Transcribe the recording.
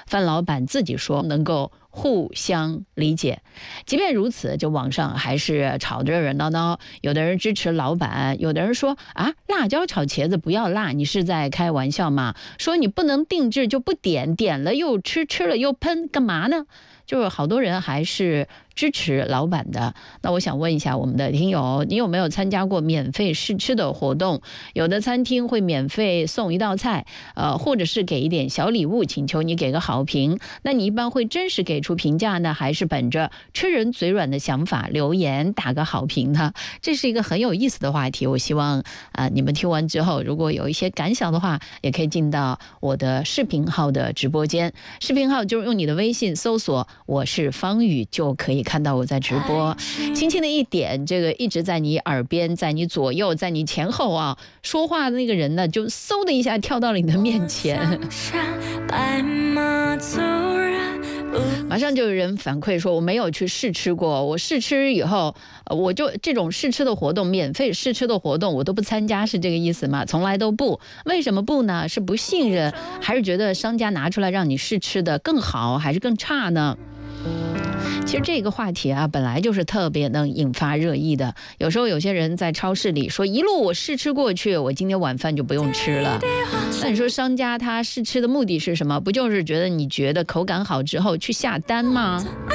范老板自己说能够互相理解。即便如此，就网上还是吵着热闹闹，有的人支持老板，有的人说啊，辣椒炒茄子不要辣，你是在开玩笑吗？说你不能定制就不点，点了又吃，吃了又喷，干嘛呢？就是好多人还是支持老板的。那我想问一下我们的听友，你有没有参加过免费试吃的活动？有的餐厅会免费送一道菜，或者是给一点小礼物，请求你给个好评。那你一般会真实给出评价呢，还是本着吃人嘴软的想法留言打个好评呢？这是一个很有意思的话题。我希望你们听完之后，如果有一些感想的话，也可以进到我的视频号的直播间。视频号就是用你的微信搜索我是方宇，就可以看到我在直播。轻轻的一点，这个一直在你耳边，在你左右，在你前后啊，说话的那个人呢，就嗖的一下跳到了你的面前。马上就有人反馈说我没有去试吃过，我试吃以后，我就这种试吃的活动，免费试吃的活动我都不参加，是这个意思吗？从来都不。为什么不呢？是不信任，还是觉得商家拿出来让你试吃的更好，还是更差呢？其实这个话题啊，本来就是特别能引发热议的。有时候有些人在超市里说一路我试吃过去，我今天晚饭就不用吃了。那你说商家他试吃的目的是什么？不就是觉得你觉得口感好之后去下单吗？